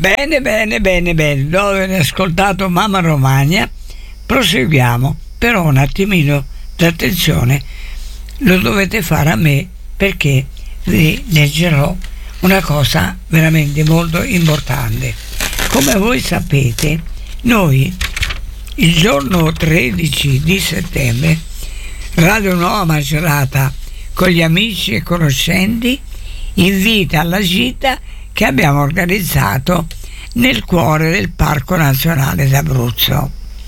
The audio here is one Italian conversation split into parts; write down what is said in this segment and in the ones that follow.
Bene, bene, bene, bene. Dopo aver ascoltato Mamma Romagna, proseguiamo. Però un attimino d'attenzione lo dovete fare a me, perché vi leggerò una cosa veramente molto importante. Come voi sapete, noi il giorno 13 di settembre, Radio Nuova Macerata, con gli amici e conoscenti, invita alla gita che abbiamo organizzato nel cuore del Parco Nazionale d'Abruzzo.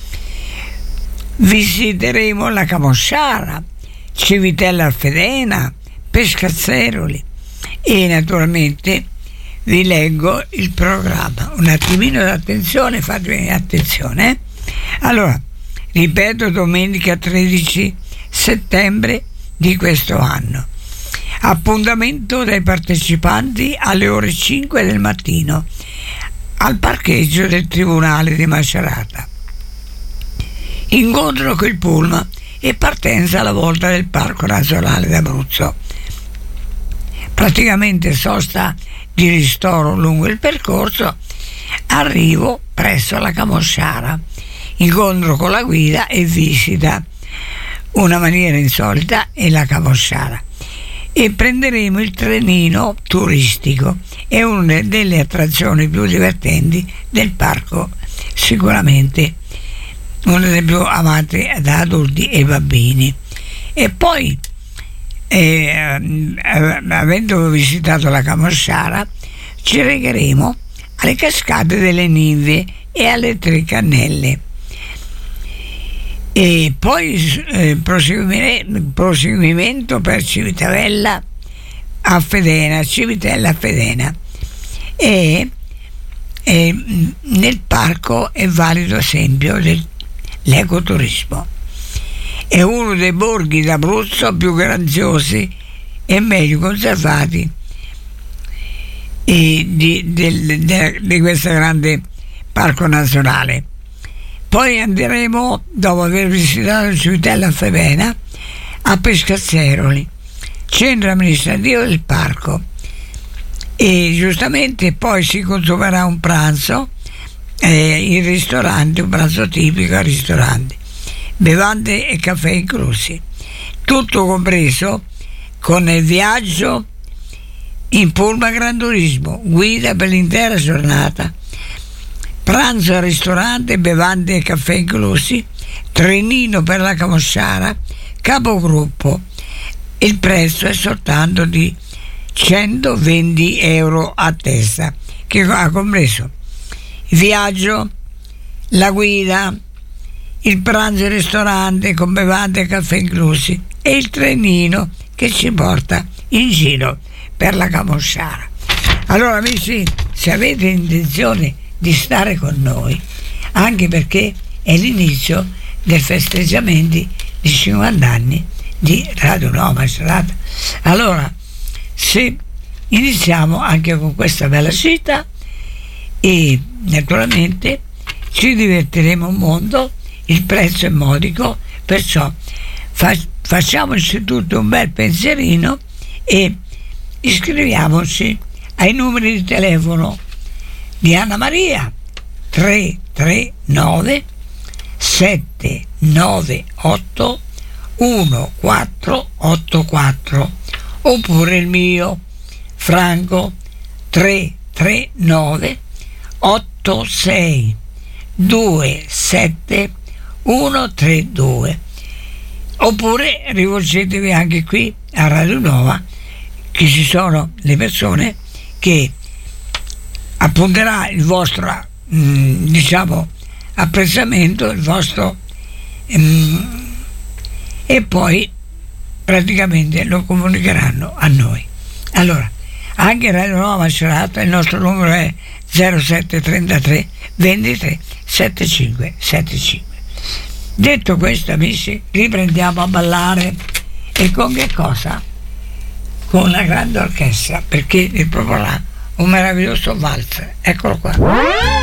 Visiteremo la Camosciara, Civitella Alfedena, Pescazzeroli e naturalmente vi leggo il programma. Un attimino d'attenzione, fatemi attenzione. Allora, ripeto, domenica 13 settembre di questo anno. Appuntamento dei partecipanti alle ore 5 del mattino al parcheggio del Tribunale di Macerata. Incontro col pullman e partenza alla volta del Parco Nazionale d'Abruzzo. Praticamente sosta di ristoro lungo il percorso, arrivo presso la Camosciara, incontro con la guida e visita. Una maniera insolita è la Camosciara. E prenderemo il trenino turistico, è una delle attrazioni più divertenti del parco, sicuramente una delle più amate da adulti e bambini. E poi avendo visitato la Camosciara, ci regheremo alle cascate delle Ninve e alle Tre Cannelle. E poi proseguimento per Civitella Alfedena, e nel parco è valido esempio dell'ecoturismo. È uno dei borghi d'Abruzzo più graziosi e meglio conservati di questo grande parco nazionale. Poi andremo, dopo aver visitato Civitella Alfedena, a Pescazzeroli, centro amministrativo del parco, e giustamente poi si consumerà un pranzo in ristorante, un pranzo tipico al ristorante, bevande e caffè inclusi, tutto compreso con il viaggio in pullman Gran Turismo, guida per l'intera giornata, pranzo al ristorante, bevande e caffè inclusi, trenino per la Camosciara, capogruppo. Il prezzo è soltanto di 120 euro a testa, che ha compreso il viaggio, la guida, il pranzo al ristorante con bevande e caffè inclusi e il trenino che ci porta in giro per la Camosciara. Allora amici, se avete intenzione di stare con noi, anche perché è l'inizio dei festeggiamenti di 50 anni di Radio Nuova Macerata, allora se iniziamo anche con questa bella gita, e naturalmente ci divertiremo un mondo, il prezzo è modico, perciò facciamoci tutto un bel pensierino e iscriviamoci ai numeri di telefono di Anna Maria 339 798 1484, oppure il mio Franco 339 86 27 132, oppure rivolgetevi anche qui a Radio Nuova, che ci sono le persone che appunterà il vostro apprezzamento, il vostro e poi praticamente lo comunicheranno a noi. Allora, anche Radio Nuova Macerata, il nostro numero è 0733 23 75 75. Detto questo, amici, riprendiamo a ballare, e con che cosa? Con la grande orchestra, perché vi proporrà un meraviglioso valzer. Eccolo qua.